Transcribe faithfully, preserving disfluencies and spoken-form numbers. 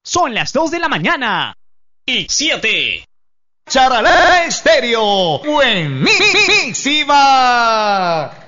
Son las dos de la mañana y siete. Charalá Estéreo, buenísima.